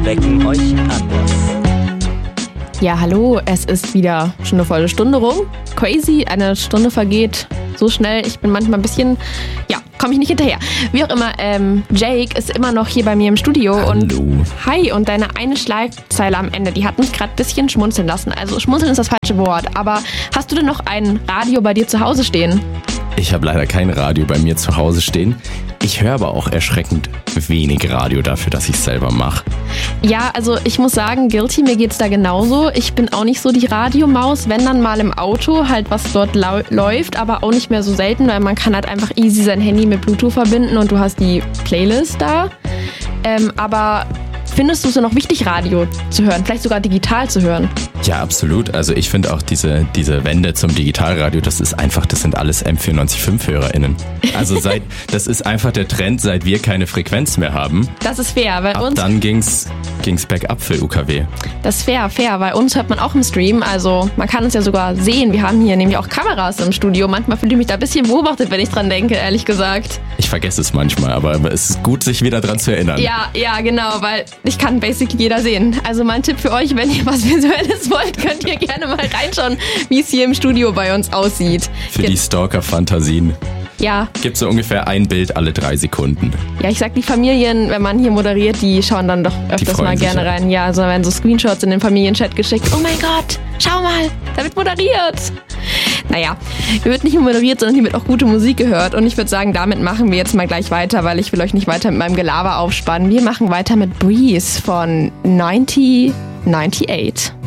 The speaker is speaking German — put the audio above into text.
wecken euch anders. Ja, hallo, es ist wieder schon eine volle Stunde rum. Crazy, eine Stunde vergeht so schnell. Ich bin manchmal ein bisschen, komme ich nicht hinterher. Wie auch immer, Jake ist immer noch hier bei mir im Studio. Hallo. Und hi, und deine eine Schlagzeile am Ende, die hat mich gerade ein bisschen schmunzeln lassen. Also schmunzeln ist das falsche Wort, aber hast du denn noch ein Radio bei dir zu Hause stehen? Ich habe leider kein Radio bei mir zu Hause stehen. Ich höre aber auch erschreckend wenig Radio dafür, dass ich es selber mache. Ja, also ich muss sagen, guilty, mir geht's da genauso. Ich bin auch nicht so die Radiomaus, wenn dann mal im Auto halt was dort läuft, aber auch nicht mehr so selten, weil man kann halt einfach easy sein Handy mit Bluetooth verbinden und du hast die Playlist da. Aber findest du es denn noch wichtig, Radio zu hören, vielleicht sogar digital zu hören? Ja, absolut. Also ich finde auch diese Wende zum Digitalradio, das sind alles M94.5-HörerInnen. Also das ist einfach der Trend, seit wir keine Frequenz mehr haben. Das ist fair, weil dann ging's bergab für UKW. Das ist fair, weil uns hört man auch im Stream, also man kann uns ja sogar sehen. Wir haben hier nämlich auch Kameras im Studio. Manchmal fühle ich mich da ein bisschen beobachtet, wenn ich dran denke, ehrlich gesagt. Ich vergesse es manchmal, aber es ist gut, sich wieder dran zu erinnern. Ja, genau, weil ich kann basically jeder sehen. Also mein Tipp für euch, wenn ihr was Visuelles wollt, könnt ihr gerne mal reinschauen, wie es hier im Studio bei uns aussieht. Für die Stalker-Fantasien. Ja. Gibt so ungefähr ein Bild alle 3 Sekunden. Ja, ich sag, die Familien, wenn man hier moderiert, die schauen dann doch öfters mal gerne rein. Ja, also werden so Screenshots in den Familienchat geschickt. Oh mein Gott, schau mal, da wird moderiert. Naja, hier wird nicht nur moderiert, sondern hier wird auch gute Musik gehört. Und ich würde sagen, damit machen wir jetzt mal gleich weiter, weil ich will euch nicht weiter mit meinem Gelaber aufspannen. Wir machen weiter mit Breeze von 1998.